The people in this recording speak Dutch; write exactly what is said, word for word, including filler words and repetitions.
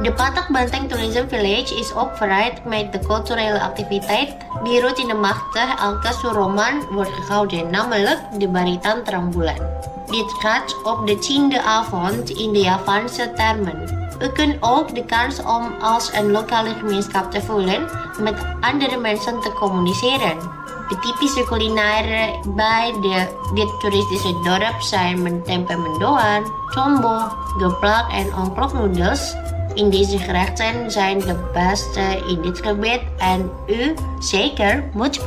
De Patak Banteng Tourism Village is opgericht met de culturele activiteit die rond in de machtig elke Suroman wordt gehouden, namelijk de Baritan Trambulan. Dit gaat op de tiende avond in de Javaanse termen. U kunt ook de kans om als een lokale gemeenschap te voelen met andere mensen te communiceren. De typische culinaire bij de, dit toeristische dorp zijn tempe mendoan, tombo, geplak en ongkloknoedels. In deze gerechten zijn de beste in dit gebied en u zeker moet